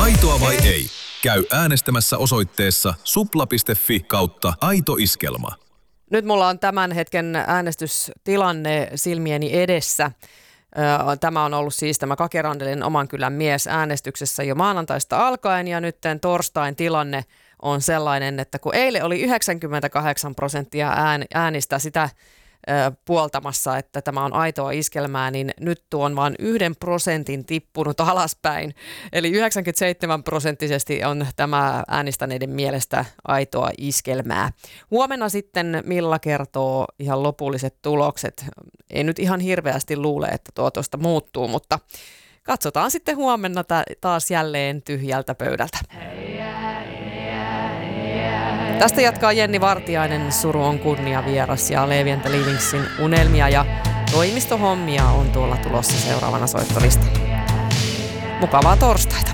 Aitoa vai ei? Käy äänestämässä osoitteessa supla.fi/aitoiskelma. Nyt mulla on tämän hetken äänestystilanne silmieni edessä. Tämä on ollut siis tämä Kake Randelin Oman kylän mies äänestyksessä jo maanantaista alkaen ja nyt torstain tilanne on sellainen, että kun eilen oli 98% äänistä sitä puoltamassa, että tämä on aitoa iskelmää, niin nyt tuo on vain 1% tippunut alaspäin. Eli 97% on tämä äänestäneiden mielestä aitoa iskelmää. Huomenna sitten Milla kertoo ihan lopulliset tulokset. Ei nyt ihan hirveästi luule, että tuosta muuttuu, mutta katsotaan sitten huomenna taas jälleen tyhjältä pöydältä. Tästä jatkaa Jenni Vartiainen, Suru on kunniavieras ja Levi & Livingsin unelmia ja toimistohommia on tuolla tulossa seuraavana soittolista. Mukavaa torstaita!